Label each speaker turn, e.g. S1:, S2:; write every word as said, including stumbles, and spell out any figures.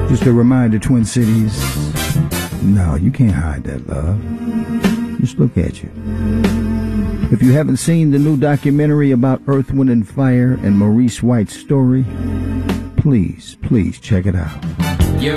S1: Just a reminder, Twin Cities, no, you can't hide that love. Just look at you. If you haven't seen the new documentary about Earth, Wind and Fire and Maurice White's story, please, please check it out.